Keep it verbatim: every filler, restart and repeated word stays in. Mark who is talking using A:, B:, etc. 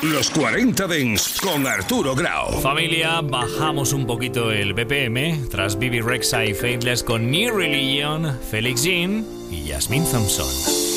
A: Los cuarenta Dance con Arturo Grau.
B: Familia, bajamos un poquito el B P M tras Bibi Rexha y Faithless con New Religion, Felix Jean y Jasmine Thompson.